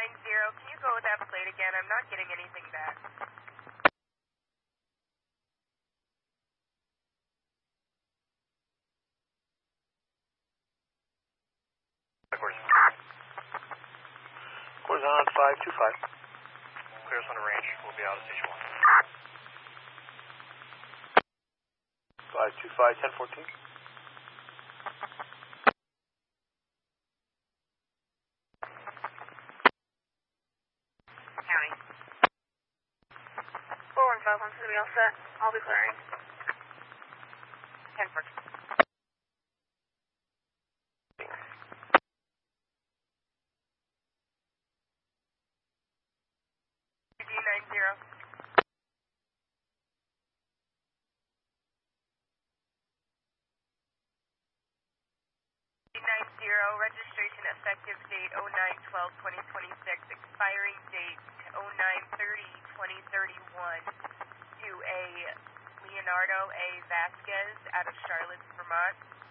Can you go with that plate again? I'm not getting anything back. Clears on 525. Clears on the range. We'll be out at station 525, 1014. County. 415, to be all set. I'll be clearing. 1014. Registration effective date 09/12/2026, expiring date 09/30/2031 to a Leonardo A. Vasquez out of Charlotte, Vermont.